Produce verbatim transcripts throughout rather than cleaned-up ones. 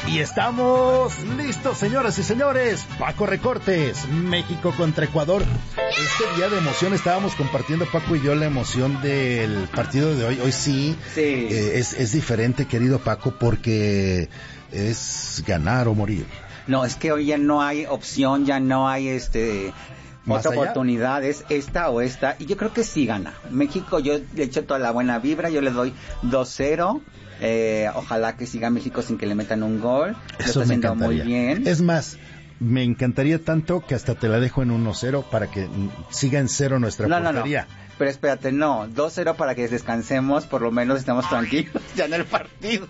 Y estamos listos, señoras y señores. Paco Recortes, México contra Ecuador. Este día de emoción estábamos compartiendo, Paco y yo, la emoción del partido de hoy. Hoy sí, sí. Eh, es, es diferente, querido Paco, porque es ganar o morir. No, es que hoy ya no hay opción, ya no hay este... otra oportunidad, es esta o esta, y yo creo que sí gana. México, yo le echo toda la buena vibra, yo le doy dos cero, eh, ojalá que siga México sin que le metan un gol. Eso lo está me haciendo encantaría. muy bien. Es más, me encantaría tanto que hasta te la dejo en uno cero para que siga en cero nuestra no, portería. No, no. Pero espérate, no, dos cero para que descansemos, por lo menos estamos tranquilos ya en el partido.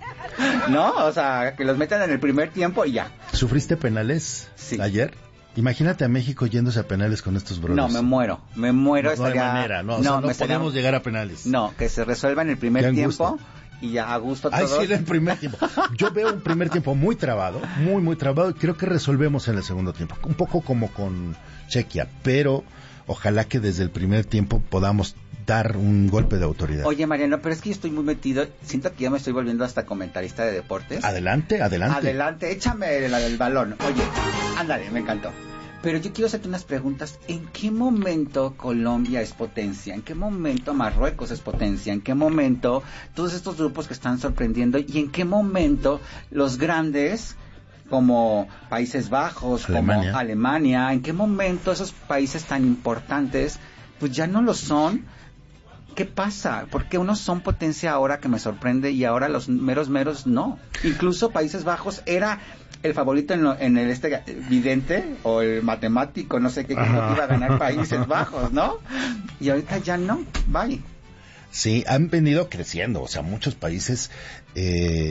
¿No? O sea, que los metan en el primer tiempo y ya. ¿Sufriste penales sí. ayer? Imagínate a México yéndose a penales con estos brothers. No, me muero, me muero. No, estaría... no hay manera, no, no, o sea, no podemos estaría... llegar a penales. No, que se resuelva en el primer tiempo y ya a gusto todos. Ay, sí, en el primer tiempo. Yo veo un primer tiempo muy trabado, muy, muy trabado, y creo que resolvemos en el segundo tiempo. Un poco como con Chequia, pero ojalá que desde el primer tiempo podamos dar un golpe de autoridad. Oye, Mariano, pero es que yo estoy muy metido, siento que ya me estoy volviendo hasta comentarista de deportes. Adelante, adelante. Adelante, échame la del balón. Oye, ándale, me encantó. Pero yo quiero hacerte unas preguntas. ¿En qué momento Colombia es potencia? ¿En qué momento Marruecos es potencia? ¿En qué momento todos estos grupos que están sorprendiendo? ¿Y en qué momento los grandes, como Países Bajos, Alemania. como Alemania, en qué momento esos países tan importantes, pues ya no lo son? ¿Qué pasa? ¿Por qué unos son potencia ahora, que me sorprende, y ahora los meros meros no? Incluso Países Bajos era el favorito en, lo, en el este vidente o el matemático, no sé qué, que iba a ganar Países Bajos, ¿no? Y ahorita ya no, bye. Sí, han venido creciendo, o sea, muchos países. Eh,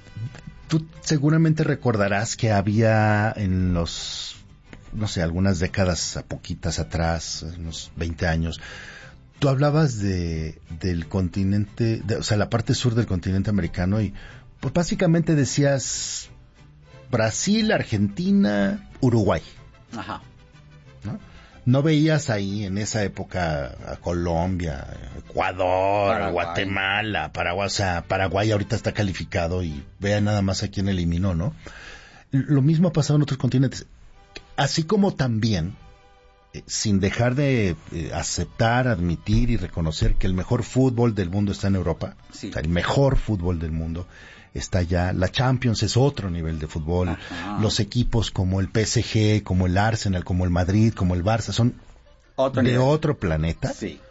tú seguramente recordarás que había en los, no sé, algunas décadas, a poquitas atrás, unos veinte años, tú hablabas de del continente, de, o sea, la parte sur del continente americano, y pues básicamente decías Brasil, Argentina, Uruguay. Ajá. ¿No? No veías ahí en esa época a Colombia, Ecuador, Paraguay. Guatemala, Paraguay, o sea, Paraguay ahorita está calificado y vea nada más a quién eliminó, ¿no? Lo mismo ha pasado en otros continentes. Así como también, eh, sin dejar de eh, aceptar, admitir y reconocer que el mejor fútbol del mundo está en Europa, sí. O sea, el mejor fútbol del mundo está allá. La Champions es otro nivel de fútbol. Ajá. Los equipos como el P S G, como el Arsenal, como el Madrid, como el Barça, son otro de nivel. otro planeta, sí.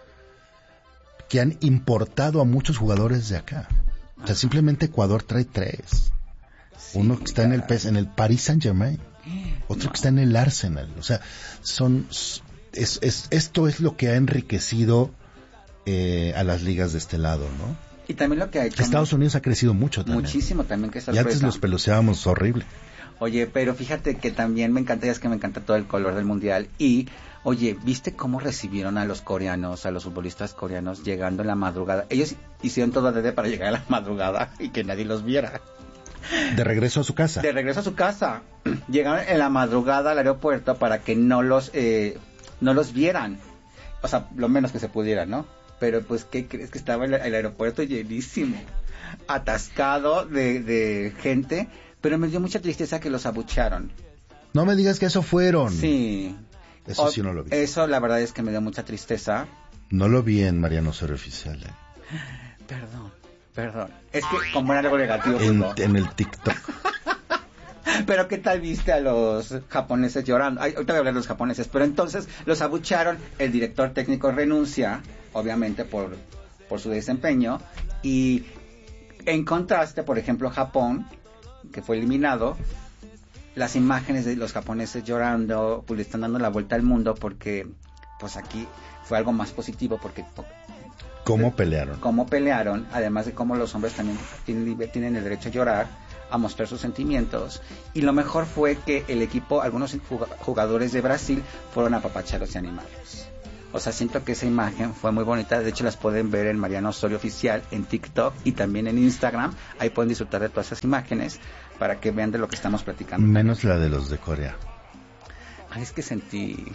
que han importado a muchos jugadores de acá. O sea, simplemente Ecuador trae tres. Sí, uno que está en el, en el Paris Saint-Germain, otro no. que está en el Arsenal. O sea, son es, es, esto es lo que ha enriquecido eh, a las ligas de este lado, ¿no? Y también lo que ha hecho... Estados Unidos ha crecido mucho también. Muchísimo también, que sorpresa. Y antes los peluceábamos horrible. Oye, pero fíjate que también me encanta, ya es que me encanta todo el color del mundial. Y, oye, ¿viste cómo recibieron a los coreanos, a los futbolistas coreanos llegando en la madrugada? Ellos hicieron todo adrede para llegar a la madrugada y que nadie los viera. De regreso a su casa. De regreso a su casa. Llegaron en la madrugada al aeropuerto para que no los, eh, no los vieran. O sea, lo menos que se pudiera, ¿no? Pero pues, ¿qué crees? Que estaba el, el aeropuerto llenísimo, atascado de, de gente, pero me dio mucha tristeza que los abuchearon. No me digas que eso fueron. Sí. Eso o, sí no lo vi. Eso la verdad es que me dio mucha tristeza. No lo vi en Mariano Osorio Oficial. Eh. Perdón, perdón. Es que como era algo negativo. En, pues, no. en el TikTok. Pero ¿qué tal viste a los japoneses llorando? Ay, ahorita voy a hablar de los japoneses. Pero entonces los abucharon, el director técnico renuncia, obviamente por, por su desempeño, y en contraste, por ejemplo, Japón, que fue eliminado, las imágenes de los japoneses llorando, pues le están dando la vuelta al mundo, porque pues aquí fue algo más positivo, porque ¿cómo pelearon? Cómo pelearon, además de cómo los hombres también tienen, tienen el derecho a llorar, a mostrar sus sentimientos, y lo mejor fue que el equipo, algunos jugadores de Brasil fueron a apapacharlos y animarlos. O sea, siento que esa imagen fue muy bonita. De hecho, las pueden ver en Mariano Osorio Oficial en TikTok y también en Instagram. Ahí pueden disfrutar de todas esas imágenes para que vean de lo que estamos platicando. Menos la de los de Corea. Ay, es que sentí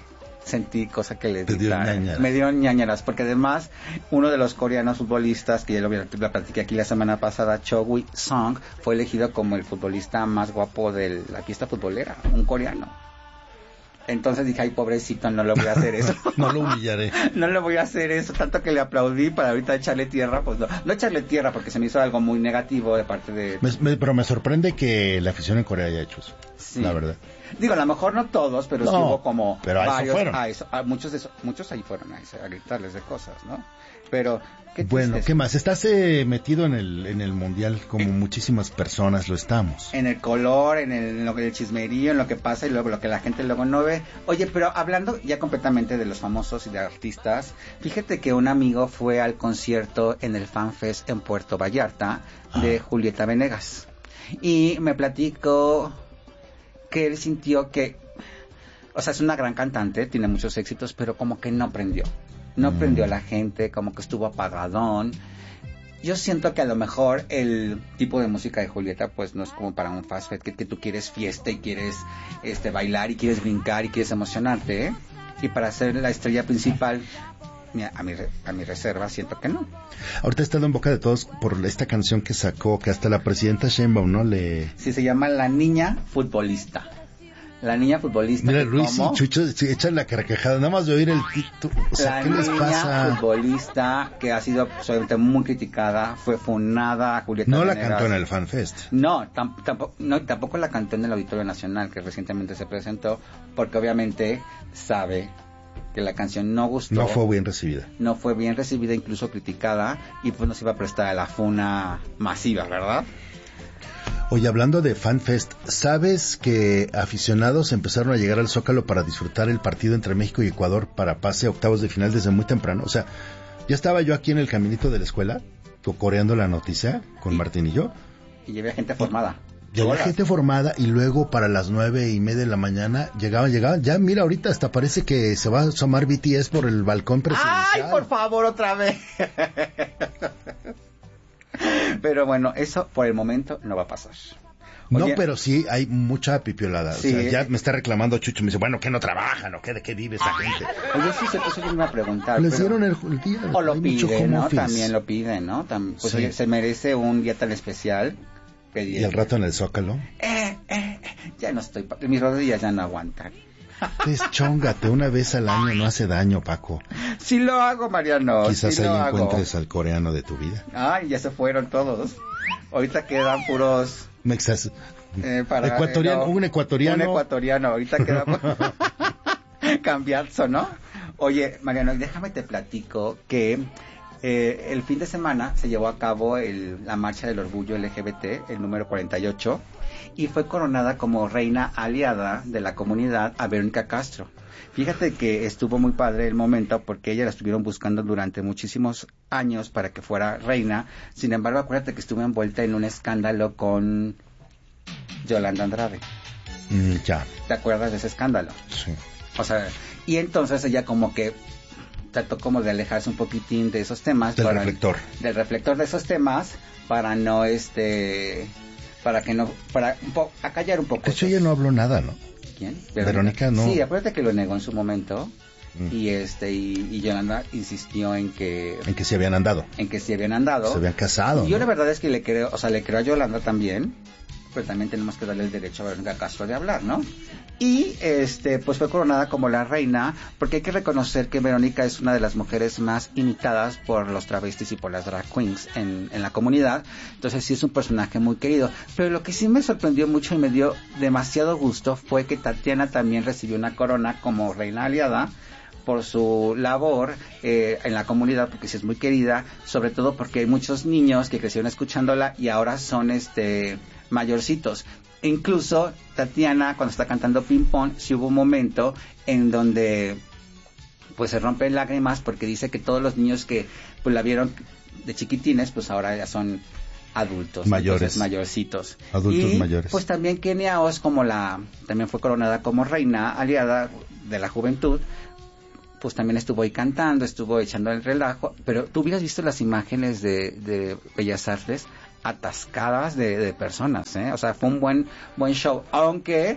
sentí cosa que le Te dio ñañaras. me dio ñañaras, porque además uno de los coreanos futbolistas, que ya lo, lo platiqué aquí la semana pasada, Cho Wi-sung, fue elegido como el futbolista más guapo de la fiesta futbolera, un coreano. Entonces dije, ay, pobrecito, no le voy a hacer eso. No lo humillaré. No le voy a hacer eso, tanto que le aplaudí para ahorita echarle tierra, pues no, no echarle tierra porque se me hizo algo muy negativo de parte de... Me, me, pero me sorprende que la afición en Corea haya hecho eso, sí. La verdad. Digo, a lo mejor no todos, pero no, sí hubo como pero a varios, eso fueron. A eso, a muchos, de eso, muchos ahí fueron a, eso, a gritarles de cosas, ¿no? Pero... ¿qué bueno, ¿qué más? Estás eh, metido en el en el mundial como eh, muchísimas personas lo estamos. En el color, en el, en lo, el chismerío, en lo que pasa y luego lo que la gente luego no ve. Oye, pero hablando ya completamente de los famosos y de artistas, fíjate que un amigo fue al concierto en el Fan Fest en Puerto Vallarta de ah. Julieta Venegas y me platicó que él sintió que, o sea, es una gran cantante, tiene muchos éxitos, pero como que no prendió. No mm. prendió a la gente, como que estuvo apagadón. Yo siento que a lo mejor el tipo de música de Julieta pues no es como para un fast food, que, que tú quieres fiesta y quieres este bailar y quieres brincar y quieres emocionarte, ¿eh? Y para ser la estrella principal, a mi, a mi reserva siento que no. Ahorita ha estado en boca de todos por esta canción que sacó, que hasta la presidenta Sheinbaum, ¿no? Le... Sí, se llama La Niña Futbolista. La niña futbolista. Mira, Luis y Chucho sí, echan la carcajada, nada más de oír el título. O sea, la ¿qué les pasa? La niña futbolista que ha sido obviamente muy criticada, fue funada a Julieta No Venegas. La cantó en el Fan Fest. No, tam, tampoco, no, tampoco la cantó en el Auditorio Nacional, que recientemente se presentó, porque obviamente sabe que la canción no gustó. No fue bien recibida. No fue bien recibida, incluso criticada, y pues nos iba a prestar a la funa masiva, ¿verdad? Oye, hablando de Fan Fest, ¿sabes que aficionados empezaron a llegar al Zócalo para disfrutar el partido entre México y Ecuador para pase a octavos de final desde muy temprano? O sea, ya estaba yo aquí en el caminito de la escuela, coreando la noticia con y, Martín y yo. Y llevé gente formada. Y había gente formada y luego para las nueve y media de la mañana llegaban, llegaban. Ya mira, ahorita hasta parece que se va a asomar B T S por el balcón presidencial. ¡Ay, por favor, otra vez! Pero bueno, eso por el momento no va a pasar. Oye, no, pero sí hay mucha pipiolada. Sí. O sea, ya me está reclamando Chucho. Me dice, bueno, ¿qué no trabajan o qué? ¿De qué vive esta gente? Oye, sí, se puso bien a preguntar. Les dieron el, el día. O lo piden, ¿no? Office. También lo piden, ¿no? Tam, pues sí. Oye, se merece un día tan especial. Pedir. Y al rato en el Zócalo. Eh, eh, ya no estoy... Mis rodillas ya no aguantan. Deschóngate, una vez al año no hace daño, Paco. Sí lo hago, Mariano. Quizás sí ahí lo encuentres hago. al coreano de tu vida. Ay, ya se fueron todos. Ahorita quedan puros... Mexas. Eh, para, ecuatoriano, eh, no, un ecuatoriano. Un ecuatoriano, ahorita quedamos... Cambiazo, ¿no? Oye, Mariano, déjame te platico que... Eh, el fin de semana se llevó a cabo el, la marcha del orgullo L G B T, el número cuarenta y ocho, y fue coronada como reina aliada de la comunidad a Verónica Castro. Fíjate que estuvo muy padre el momento porque ella la estuvieron buscando durante muchísimos años para que fuera reina. Sin embargo, acuérdate que estuvo envuelta en un escándalo con Yolanda Andrade. Mm, ya. ¿Te acuerdas de ese escándalo? Sí. O sea, y entonces ella como que trató como de alejarse un poquitín de esos temas. Del para, reflector. Del reflector de esos temas para no, este, para que no, para un po, acallar un poco. De hecho, ella no habló nada, ¿no? ¿Quién? Verónica, Verónica no. Sí, acuérdate que lo negó en su momento. Mm. Y este, y, y Yolanda insistió en que... En que se habían andado. En que se habían andado. Se habían casado. Y yo ¿no? la verdad es que le creo, o sea, le creo a Yolanda también, pero también tenemos que darle el derecho a Verónica Castro de hablar, ¿no? Y este pues fue coronada como la reina, porque hay que reconocer que Verónica es una de las mujeres más imitadas por los travestis y por las drag queens en, en la comunidad. Entonces sí es un personaje muy querido. Pero lo que sí me sorprendió mucho y me dio demasiado gusto fue que Tatiana también recibió una corona como reina aliada por su labor eh, en la comunidad, porque sí es muy querida, sobre todo porque hay muchos niños que crecieron escuchándola y ahora son este mayorcitos. Incluso Tatiana, cuando está cantando Ping Pong, sí hubo un momento en donde pues se rompen lágrimas porque dice que todos los niños que pues la vieron de chiquitines, pues ahora ya son adultos, mayores, entonces, mayorcitos. Adultos y, mayores. Pues también Kenia Os, como la, también fue coronada como reina aliada de la juventud, pues también estuvo ahí cantando, estuvo echando el relajo, pero tú hubieras visto las imágenes de, de Bellas Artes atascadas de, de personas, ¿eh? O sea, fue un buen buen show, aunque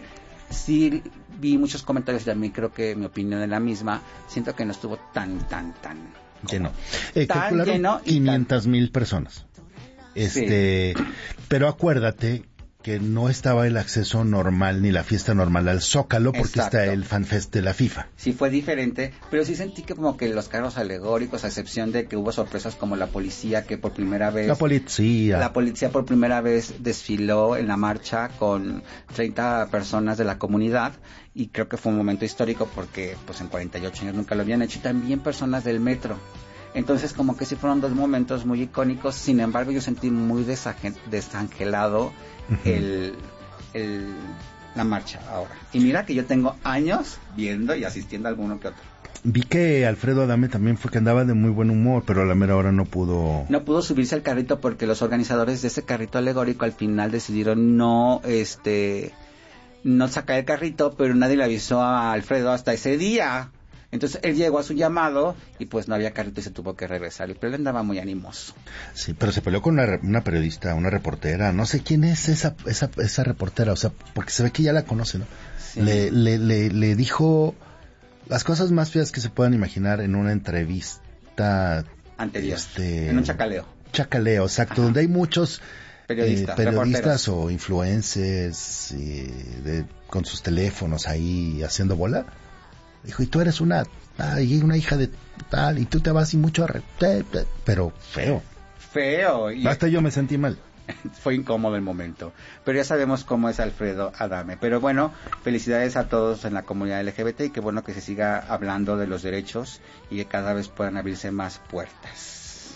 sí vi muchos comentarios y a mí creo que mi opinión es la misma. Siento que no estuvo tan, tan, tan lleno. Eh, tan calcularon lleno y quinientas mil personas. Este, sí. Pero acuérdate que no estaba el acceso normal ni la fiesta normal al Zócalo porque Exacto. está el FanFest de la FIFA. Sí, fue diferente, pero sí sentí que como que los carros alegóricos, a excepción de que hubo sorpresas como la policía que por primera vez... La policía. La policía por primera vez desfiló en la marcha con treinta personas de la comunidad y creo que fue un momento histórico porque pues en cuarenta y ocho años nunca lo habían hecho y también personas del metro. Entonces como que sí fueron dos momentos muy icónicos, sin embargo yo sentí muy desagen- desangelado uh-huh. el, el, la marcha ahora. Y mira que yo tengo años viendo y asistiendo a alguno que otro. Vi que Alfredo Adame también fue que andaba de muy buen humor, pero a la mera hora no pudo... No pudo subirse al carrito porque los organizadores de ese carrito alegórico al final decidieron no, este, no sacar el carrito, pero nadie le avisó a Alfredo hasta ese día. Entonces él llegó a su llamado y pues no había carrito y se tuvo que regresar. Pero él andaba muy animoso. Sí, pero se peleó con una, una periodista, una reportera. No sé quién es esa esa esa reportera, o sea, porque se ve que ya la conoce, ¿no? Sí. Le, le, le, le dijo las cosas más feas que se puedan imaginar en una entrevista anterior, este, en un chacaleo. Chacaleo, exacto, Ajá. donde hay muchos Periodista, eh, periodistas o influencers eh, de, con sus teléfonos ahí haciendo bola. Dijo, y tú eres una, ay, una hija de tal, y tú te vas y mucho a... Re, te, te, pero feo. Feo. Y hasta yo me sentí mal. Fue incómodo el momento. Pero ya sabemos cómo es Alfredo Adame. Pero bueno, felicidades a todos en la comunidad L G B T y qué bueno que se siga hablando de los derechos y que cada vez puedan abrirse más puertas.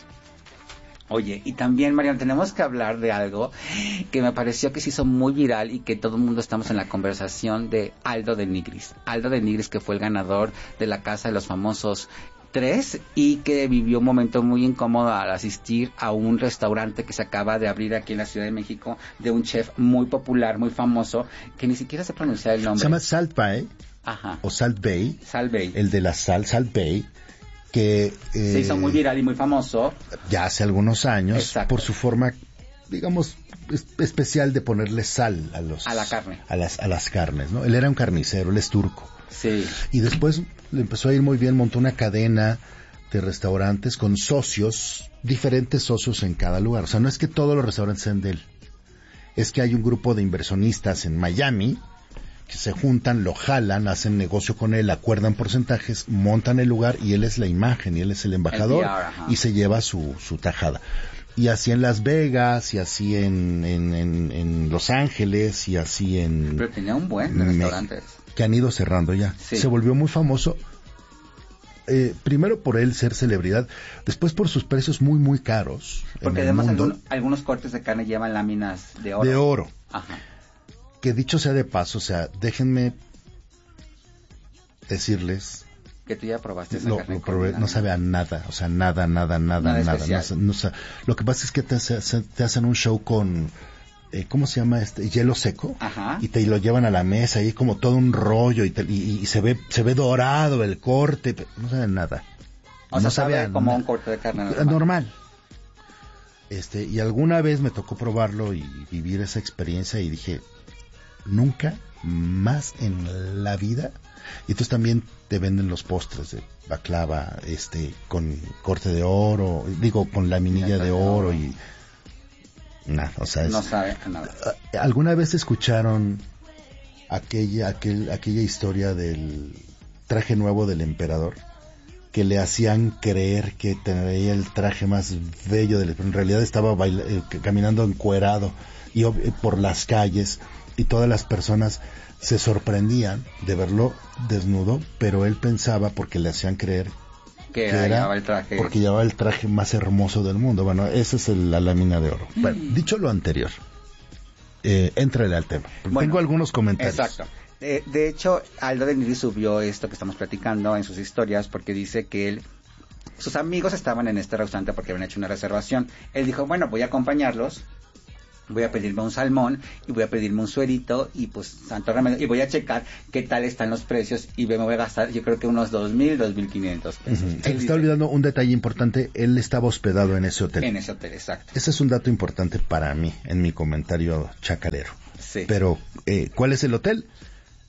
Oye, y también, Mariana, tenemos que hablar de algo que me pareció que se hizo muy viral y que todo el mundo estamos en la conversación de Aldo de Nigris. Aldo de Nigris, que fue el ganador de la Casa de los Famosos tres y que vivió un momento muy incómodo al asistir a un restaurante que se acaba de abrir aquí en la Ciudad de México de un chef muy popular, muy famoso, que ni siquiera se pronuncia el nombre. Se llama Salt Bay. Ajá. O Salt Bay. Salt Bay. El de la sal, Salt Bay. Que eh, se hizo muy viral y muy famoso ya hace algunos años. Exacto. Por su forma, digamos, es, especial de ponerle sal a los a la carne, a las a las carnes, ¿no? Él era un carnicero, él es turco. Sí. Y después le empezó a ir muy bien, montó una cadena de restaurantes con socios, diferentes socios en cada lugar. O sea, no es que todos los restaurantes sean de él. Es que hay un grupo de inversionistas en Miami que se juntan, lo jalan, hacen negocio con él, acuerdan porcentajes, montan el lugar y él es la imagen y él es el embajador el y se lleva su, su tajada. Y así en Las Vegas, y así en, en, en, en Los Ángeles, y así en... Pero tenía un buen de restaurantes. Que han ido cerrando ya. Sí. Se volvió muy famoso, eh, primero por él ser celebridad, después por sus precios muy, muy caros. Porque además algún, algunos cortes de carne llevan láminas de oro. De oro. Ajá. Que dicho sea de paso, o sea, déjenme decirles... Que tú ya probaste esa lo, carne. Lo probé, no sabe a nada, o sea, nada, nada, nada, nada. nada no, no, no, lo que pasa es que te, te hacen un show con, eh, ¿cómo se llama este? Hielo seco. Ajá. Y te lo llevan a la mesa y es como todo un rollo y, te, y, y se ve se ve dorado el corte, no sabe nada. O no sea, sabe, sabe como un corte de carne normal. normal. Este, y alguna vez me tocó probarlo y vivir esa experiencia y dije, nunca más en la vida. Y entonces también te venden los postres de baklava, este, con corte de oro, digo, con laminilla de oro, oro y nada, o sea, es, no sabe nada. ¿Alguna vez escucharon aquella, aquel, aquella historia del traje nuevo del emperador? Que le hacían creer que tenía el traje más bello del, pero en realidad estaba baila, eh, caminando encuerado y eh, por las calles, y todas las personas se sorprendían de verlo desnudo, pero él pensaba, porque le hacían creer que, que era llevaba el traje porque llevaba el traje más hermoso del mundo. Bueno, esa es el, la lámina de oro. Mm. Bueno, dicho lo anterior, eh, éntrale al tema. Bueno, tengo algunos comentarios. Exacto. De, de hecho, Aldo de Nigris subió esto que estamos platicando en sus historias porque dice que él, sus amigos estaban en este restaurante porque habían hecho una reservación. Él dijo, bueno, voy a acompañarlos, voy a pedirme un salmón y voy a pedirme un suerito y pues santo remedio, y voy a checar qué tal están los precios y me voy a gastar yo creo que unos dos mil, dos mil quinientos pesos. Uh-huh. Se te está dice, olvidando un detalle importante, él estaba hospedado en ese hotel. En ese hotel, exacto. Ese es un dato importante para mí en mi comentario chacalero. Sí. Pero, eh, ¿cuál es el hotel?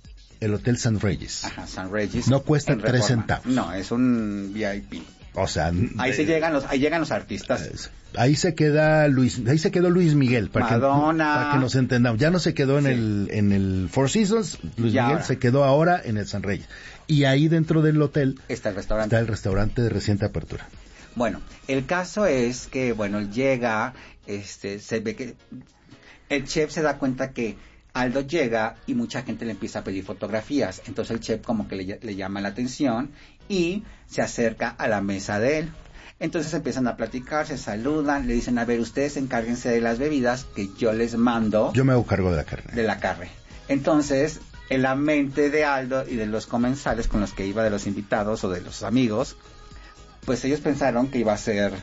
el Hotel San Regis. Ajá, San Regis. No cuesta tres Reforma. centavos. No, es un V I P. O sea, ahí de, se llegan los, ahí llegan los artistas. Ahí se queda Luis, ahí se quedó Luis Miguel, para Madonna. que, para que nos entendamos. Ya no se quedó en Sí. el en el Four Seasons, Luis Ya Miguel ahora. se quedó ahora en el San Reyes. Y ahí dentro del hotel Está el restaurante. está el restaurante de reciente apertura. Bueno, el caso es que, bueno, llega, este, se ve que el chef se da cuenta que Aldo llega y mucha gente le empieza a pedir fotografías. Entonces el chef como que le, le llama la atención y se acerca a la mesa de él. Entonces empiezan a platicar, se saludan, le dicen, a ver, ustedes encárguense de las bebidas que yo les mando. Yo me hago cargo de la carne. De la carne. Entonces, en la mente de Aldo y de los comensales con los que iba, de los invitados o de los amigos, pues ellos pensaron que iba a ser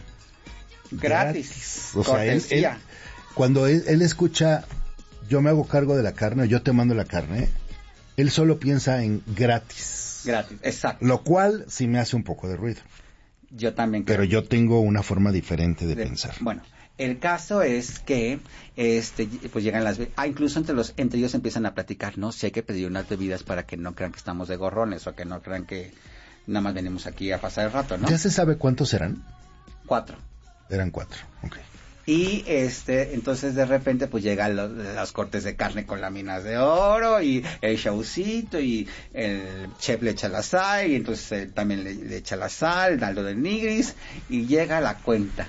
gratis. O sea, él, él, cuando él, él escucha, yo me hago cargo de la carne, yo te mando la carne, él solo piensa en gratis. Gratis, exacto. Lo cual sí me hace un poco de ruido. Yo también creo. Pero yo tengo una forma diferente de, de pensar. Bueno, el caso es que este pues llegan las ah, incluso entre los entre ellos empiezan a platicar, no, si hay que pedir unas bebidas para que no crean que estamos de gorrones o que no crean que nada más venimos aquí a pasar el rato, ¿no? ¿Ya se sabe cuántos eran? Cuatro. Eran cuatro, ok. Y este, entonces de repente pues llegan los, los cortes de carne con láminas de oro y el showcito y el chef le echa la sal y entonces él también le, le echa la sal, Aldo del Nigris, y llega la cuenta.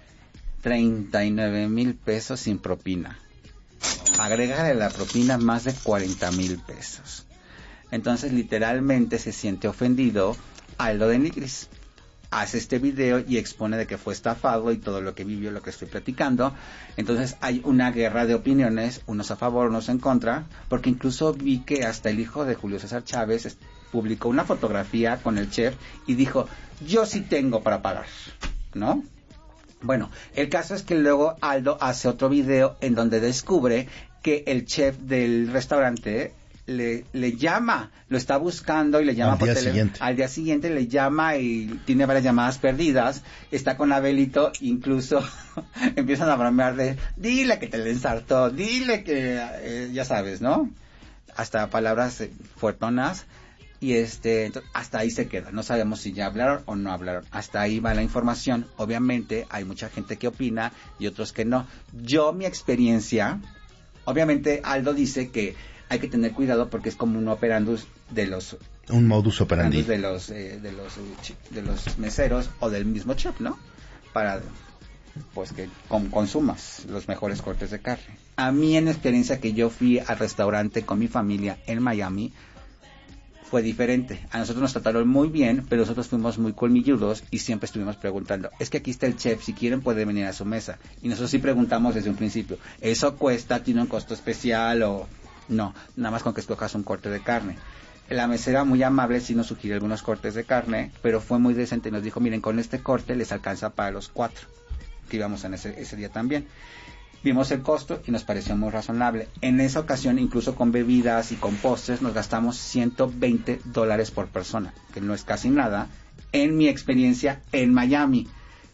treinta y nueve mil pesos sin propina. Agrégale la propina más de cuarenta mil pesos. Entonces literalmente se siente ofendido Aldo del Nigris. Hace este video y expone de que fue estafado y todo lo que vivió, lo que estoy platicando. Entonces hay una guerra de opiniones, unos a favor, unos en contra, porque incluso vi que hasta el hijo de Julio César Chávez publicó una fotografía con el chef y dijo, yo sí tengo para pagar, ¿no? Bueno, el caso es que luego Aldo hace otro video en donde descubre que el chef del restaurante Le, le llama, lo está buscando y le llama al por día teléfono. siguiente. Al día siguiente le llama y tiene varias llamadas perdidas, está con Abelito, incluso empiezan a bromear de, dile que te le ensartó, dile que, eh, ya sabes, ¿no? Hasta palabras eh, fuertonas, y este, entonces, hasta ahí se queda, no sabemos si ya hablaron o no hablaron, hasta ahí va la información. Obviamente hay mucha gente que opina y otros que no. Yo, mi experiencia, obviamente Aldo dice que hay que tener cuidado porque es como un operandus de los un modus operandi de los eh, de los de los meseros o del mismo chef, ¿no? Para pues que con, consumas los mejores cortes de carne. A mí, en experiencia que yo fui al restaurante con mi familia en Miami, fue diferente. A nosotros nos trataron muy bien, pero nosotros fuimos muy colmilludos y siempre estuvimos preguntando, es que aquí está el chef, si quieren pueden venir a su mesa. Y nosotros sí preguntamos desde un principio, ¿eso cuesta? ¿Tiene un costo especial? O no, nada más con que escojas un corte de carne. La mesera muy amable sí nos sugirió algunos cortes de carne, pero fue muy decente y nos dijo, miren, con este corte les alcanza para los cuatro, que íbamos en ese, ese día también. Vimos el costo y nos pareció muy razonable. En esa ocasión, incluso con bebidas y con postres, nos gastamos ciento veinte dólares por persona, que no es casi nada, en mi experiencia en Miami.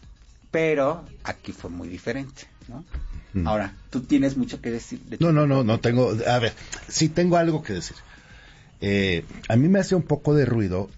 Pero aquí fue muy diferente, ¿no? Mm. Ahora, tú tienes mucho que decir. De no, no, no, no tengo. A ver, sí tengo algo que decir. Eh, a mí me hace un poco de ruido.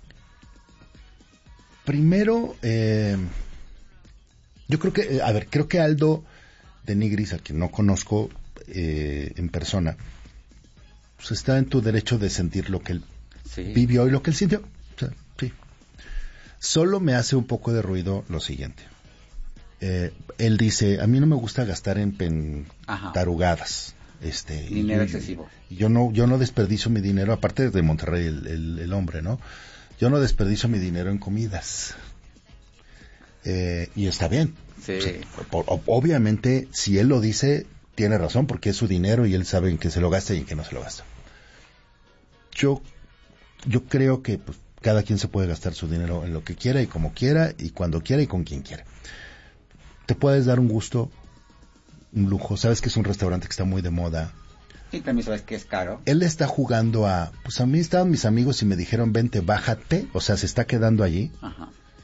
Primero, eh, yo creo que, a ver, creo que Aldo de Nigris, a quien no conozco eh, en persona, pues está en tu derecho de sentir lo que él sí. vivió y lo que él sintió. O sea, sí. Solo me hace un poco de ruido lo siguiente. Eh, él dice, a mí no me gusta gastar en, en tarugadas. Este, dinero y, excesivo. Yo no, yo no desperdicio mi dinero, aparte de Monterrey, el, el, el hombre, ¿no? Yo no desperdicio mi dinero en comidas. Eh, y está bien. Sí. O sea, por, obviamente, si él lo dice, tiene razón, porque es su dinero y él sabe en qué se lo gasta y en qué no se lo gasta. Yo, yo creo que pues, cada quien se puede gastar su dinero en lo que quiera y como quiera y cuando quiera y con quien quiera. Te puedes dar un gusto, un lujo. Sabes que es un restaurante que está muy de moda. Y también sabes que es caro. Él está jugando a... Pues a mí estaban mis amigos y me dijeron, vente, bájate. O sea, se está quedando allí. Ajá.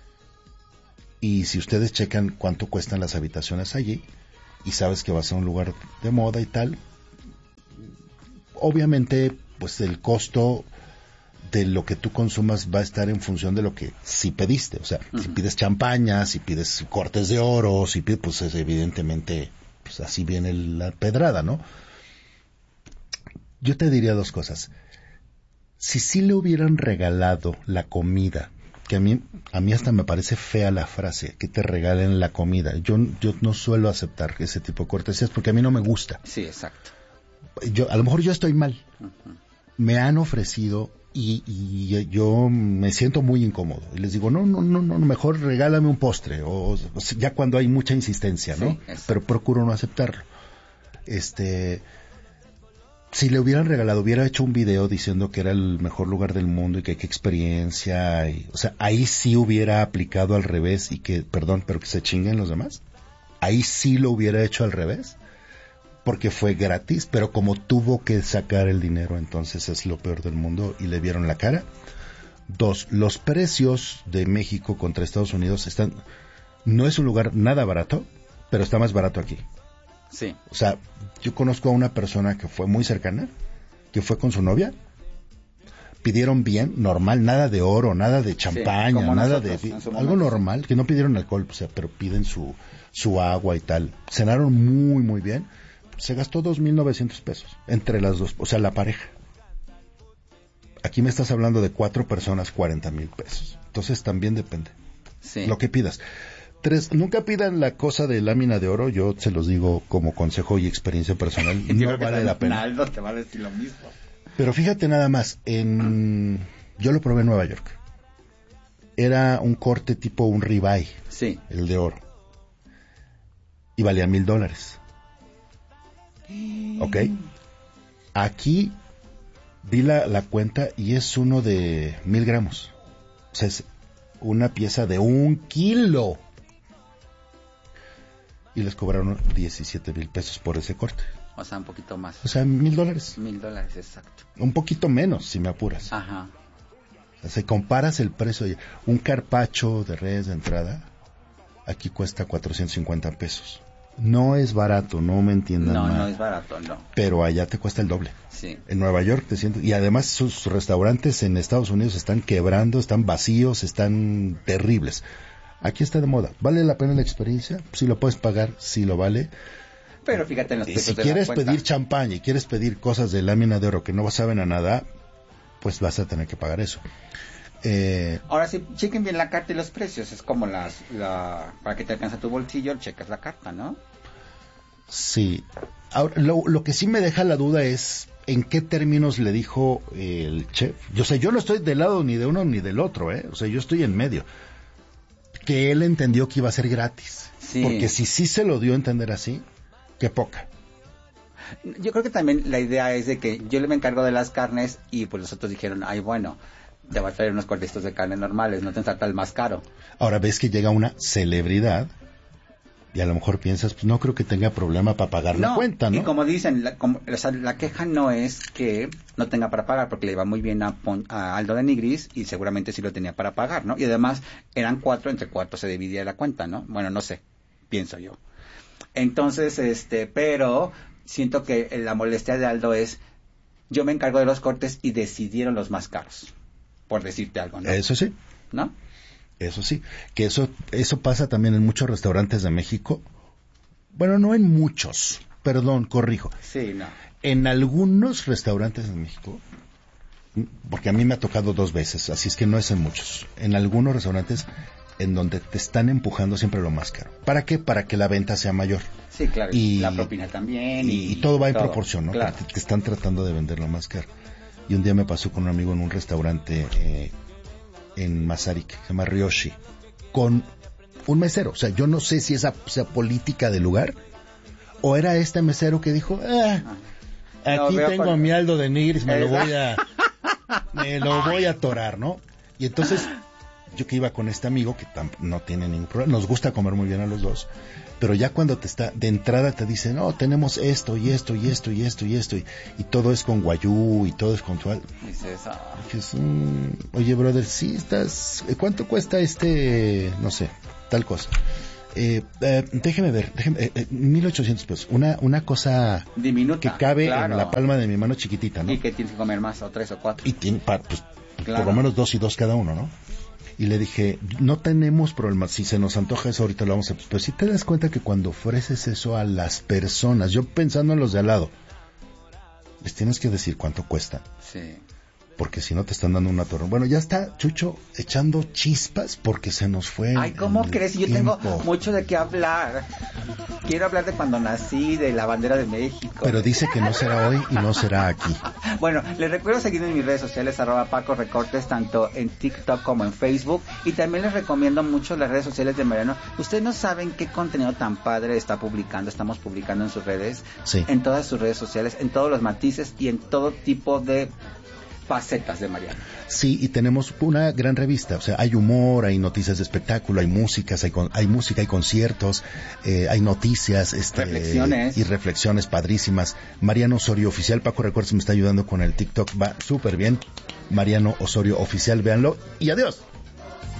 Y si ustedes checan cuánto cuestan las habitaciones allí, y sabes que va a ser un lugar de moda y tal, obviamente pues el costo de lo que tú consumas va a estar en función de lo que sí pediste. O sea, uh-huh. si pides champaña, si pides cortes de oro, si pides, pues es evidentemente, pues así viene la pedrada, ¿no? Yo te diría dos cosas. Si sí le hubieran regalado la comida, que a mí, a mí hasta me parece fea la frase, que te regalen la comida. Yo, yo no suelo aceptar ese tipo de cortesías porque a mí no me gusta. Sí, exacto. Yo, a lo mejor yo estoy mal. Uh-huh. Me han ofrecido y, y yo me siento muy incómodo. Y les digo, no, no, no, no, mejor regálame un postre. O, o sea, ya cuando hay mucha insistencia, ¿no? Sí, pero procuro no aceptarlo. Este... Si le hubieran regalado, hubiera hecho un video diciendo que era el mejor lugar del mundo y que qué experiencia, y, o sea, ahí sí hubiera aplicado al revés y que, perdón, pero que se chinguen los demás. Ahí sí lo hubiera hecho al revés, porque fue gratis, pero como tuvo que sacar el dinero, entonces es lo peor del mundo y le vieron la cara. Dos, los precios de México contra Estados Unidos están, no es un lugar nada barato, pero está más barato aquí. Sí. O sea, yo conozco a una persona que fue muy cercana, que fue con su novia, pidieron bien, normal, nada de oro, nada de champaña, sí, nada de... Algo normal, que no pidieron alcohol, o sea, pero piden su, su agua y tal. Cenaron muy, muy bien. Se gastó dos mil novecientos pesos entre las dos, o sea, la pareja. Aquí me estás hablando de cuatro personas, cuarenta mil pesos. Entonces también depende. Sí. Lo que pidas. Tres, nunca pidan la cosa de lámina de oro, yo se los digo como consejo y experiencia personal, no vale la pena. Aldo te va a decir lo mismo. Pero fíjate nada más, en yo lo probé en Nueva York. Era un corte tipo un ribeye, sí, el de oro. Y valía mil dólares. ¿Ok? Aquí vi la, la cuenta y es uno de mil gramos. O sea, es una pieza de un kilo. Y les cobraron diecisiete mil pesos por ese corte. O sea, un poquito más. O sea, mil dólares. Mil dólares, exacto. Un poquito menos, si me apuras. Ajá. O sea, si comparas el precio de un carpaccio de res de entrada, aquí cuesta cuatrocientos cincuenta pesos. No es barato, no me entiendan No, mal. no es barato, no. Pero allá te cuesta el doble. Sí. En Nueva York te sientes... Y además sus restaurantes en Estados Unidos están quebrando, están vacíos, están terribles. Aquí está de moda. ¿Vale la pena la experiencia? Si lo puedes pagar, si lo vale. Pero fíjate en los precios Si de quieres la cuenta. pedir champaña y quieres pedir cosas de lámina de oro que no saben a nada, pues vas a tener que pagar eso. Eh, Ahora sí, chequen bien la carta y los precios. Es como las, la, para que te alcance tu bolsillo, checas la carta, ¿no? Sí. Ahora, lo, lo que sí me deja la duda es en qué términos le dijo el chef. Yo sé, yo no estoy del lado ni de uno ni del otro, ¿eh? O sea, yo estoy en medio. Que él entendió que iba a ser gratis. Sí. Porque si sí se lo dio a entender así, qué poca. Yo creo que también la idea es de que yo le me encargo de las carnes y pues los otros dijeron, ay, bueno, te va a traer unos cortitos de carne normales, no te trata el más caro. Ahora ves que llega una celebridad y a lo mejor piensas, pues no creo que tenga problema para pagar no, la cuenta, ¿no? Y como dicen, la, como, o sea, la queja no es que no tenga para pagar, porque le iba muy bien a, a Aldo de Nigris y seguramente sí lo tenía para pagar, ¿no? Y además eran cuatro, entre cuatro se dividía la cuenta, ¿no? Bueno, no sé, pienso yo. Entonces, este, pero siento que la molestia de Aldo es, yo me encargo de los cortes y decidieron los más caros, por decirte algo, ¿no? Eso sí. ¿No? Eso sí, que eso eso pasa también en muchos restaurantes de México. Bueno, no en muchos, perdón, corrijo. Sí, no. En algunos restaurantes de México, porque a mí me ha tocado dos veces, así es que no es en muchos. En algunos restaurantes en donde te están empujando siempre lo más caro. ¿Para qué? Para que la venta sea mayor. Sí, claro. Y la propina también. Y, y, y todo va en todo, proporción, ¿no? Claro. Te, te están tratando de vender lo más caro. Y un día me pasó con un amigo en un restaurante eh, en Mazarik, se llama Ryoshi, con un mesero. O sea, yo no sé si esa sea política del lugar o era este mesero que dijo, ah, aquí no, tengo por... a mi Aldo de Nigris, me lo voy a me lo voy a atorar, ¿no? Y entonces yo que iba con este amigo que tamp- no tiene ningún problema, nos gusta comer muy bien a los dos, pero ya cuando te está de entrada te dice, no, tenemos esto y esto y esto y esto y esto y, y todo es con guayú y todo es con tual. Dices, ah. Dices, mm, oye brother, sí estás, ¿cuánto cuesta este, no sé, tal cosa? Eh, eh, déjeme ver, déjeme, eh, eh, mil ochocientos pesos, una, una cosa diminuta, que cabe claro. en la palma de mi mano chiquitita, ¿no? Y que tienes que comer más, o tres o cuatro. Y tiene, pa- pues, Claro. por lo menos dos y dos cada uno, ¿no? Y le dije, no tenemos problema, si se nos antoja eso ahorita lo vamos a... Pero si te das cuenta que cuando ofreces eso a las personas, yo pensando en los de al lado, les tienes que decir cuánto cuesta. Sí. Porque si no te están dando una torre. Bueno, ya está Chucho echando chispas porque se nos fue. Ay, ¿cómo el crees? Yo tiempo. tengo mucho de qué hablar. Quiero hablar de cuando nací, de la bandera de México. Pero dice que no será hoy y no será aquí. Bueno, les recuerdo seguir en mis redes sociales, arroba Paco Recortes, tanto en TikTok como en Facebook. Y también les recomiendo mucho las redes sociales de Mariano. Ustedes no saben qué contenido tan padre está publicando, estamos publicando en sus redes. Sí. En todas sus redes sociales, en todos los matices y en todo tipo de facetas de Mariano. Sí, y tenemos una gran revista, o sea, hay humor, hay noticias de espectáculo, hay músicas, hay, con, hay música, hay conciertos, eh, hay noticias, este, reflexiones y reflexiones padrísimas. Mariano Osorio Oficial, Paco Records me está ayudando con el TikTok, va súper bien. Mariano Osorio Oficial, véanlo y adiós.